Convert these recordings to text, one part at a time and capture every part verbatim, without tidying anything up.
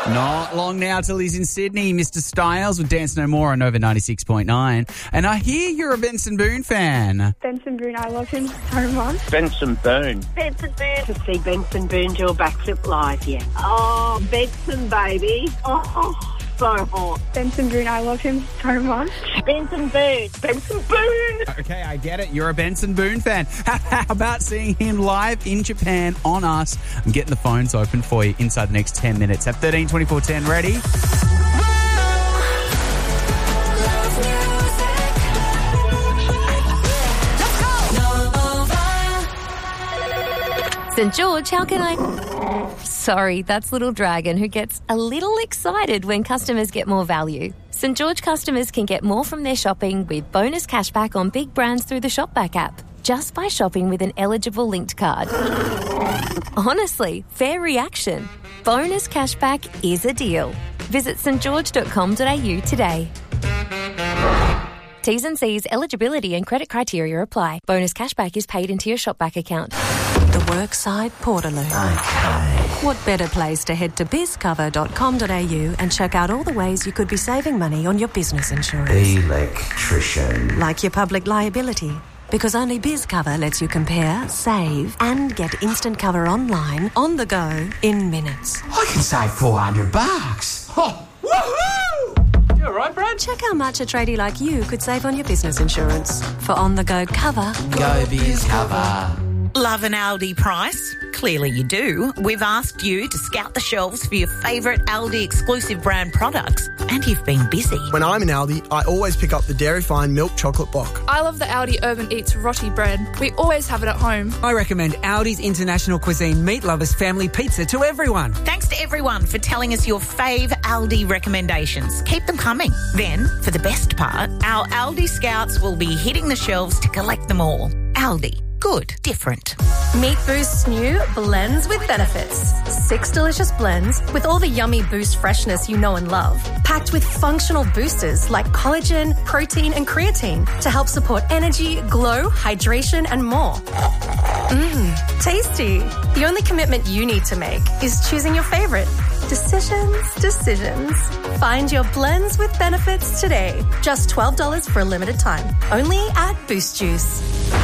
Not long now till he's in Sydney. Mister Styles with Dance No More on Nova ninety-six point nine. And I hear you're a Benson Boone fan. Benson Boone, I love him so much. Benson Boone. Benson Boone. To see Benson Boone do a backflip live, yeah. Oh, Benson, baby. Oh, so hot. Benson Boone, I love him so much. Benson Boone. Benson Boone. Okay, I get it. You're a Benson Boone fan. How about seeing him live in Japan on us? I'm getting the phones open for you inside the next ten minutes. Have thirteen twenty-four ten ready? St George, how can I... Sorry, that's Little Dragon, who gets a little excited when customers get more value. St George customers can get more from their shopping with bonus cashback on big brands through the Shopback app, just by shopping with an eligible linked card. Honestly, fair reaction. Bonus cashback is a deal. Visit st george dot com dot a u today. T's and C's, eligibility and credit criteria apply. Bonus cashback is paid into your Shopback account. The Workside Portaloo. Okay. What better place to head to biz cover dot com dot a u and check out all the ways you could be saving money on your business insurance. Electrician. Like your public liability. Because only BizCover lets you compare, save, and get instant cover online, on the go, in minutes. I can save four hundred bucks. Oh, woohoo! You all right, Brad? Check how much a tradie like you could save on your business insurance. For on-the-go cover. Go BizCover. Love an Aldi price? Clearly you do. We've asked you to scout the shelves for your favourite Aldi exclusive brand products, and you've been busy. When I'm in Aldi, I always pick up the Dairy Fine milk chocolate block. I love the Aldi Urban Eats Roti bread. We always have it at home. I recommend Aldi's International Cuisine Meat Lovers Family Pizza to everyone. Thanks to everyone for telling us your fave Aldi recommendations. Keep them coming. Then, for the best part, our Aldi Scouts will be hitting the shelves to collect them all. Aldi. Good. Different. Meet Boost's new Blends with Benefits. Six delicious blends with all the yummy Boost freshness you know and love. Packed with functional boosters like collagen, protein and creatine to help support energy, glow, hydration and more. Mmm, tasty. The only commitment you need to make is choosing your favourite. Decisions, decisions. Find your Blends with Benefits today. Just twelve dollars for a limited time. Only at Boost Juice.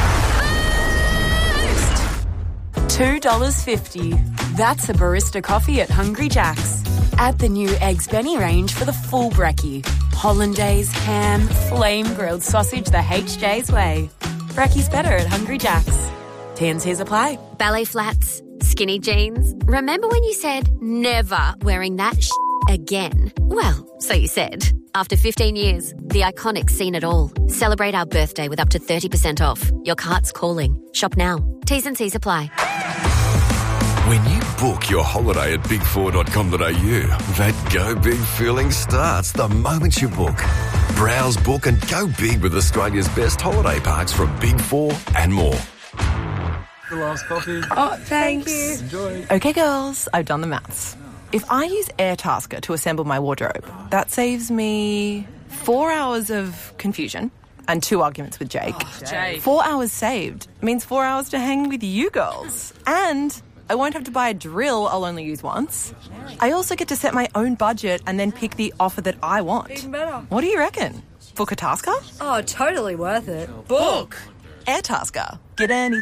two dollars fifty. That's a barista coffee at Hungry Jack's. Add the new Eggs Benny range for the full brekkie. Hollandaise, ham, flame-grilled sausage the H J's way. Brekkie's better at Hungry Jack's. T and C's apply. Ballet flats, skinny jeans. Remember when you said never wearing that sh** again? Well, so you said. After fifteen years, the iconic seen it all. Celebrate our birthday with up to thirty percent off. Your cart's calling. Shop now. T's and C's apply. When you book your holiday at big four dot com dot a u, that go big feeling starts the moment you book. Browse, book and go big with Australia's best holiday parks from Big Four and more. The last coffee. Oh, thanks. Thank you. Enjoy. Okay, girls, I've done the maths. If I use Airtasker to assemble my wardrobe, that saves me four hours of confusion and two arguments with Jake. Oh, Jake. Four hours saved means four hours to hang with you girls. And I won't have to buy a drill I'll only use once. I also get to set my own budget and then pick the offer that I want. Even better. What do you reckon? Book a Tasker? Oh, totally worth it. Book! Airtasker. Get anything.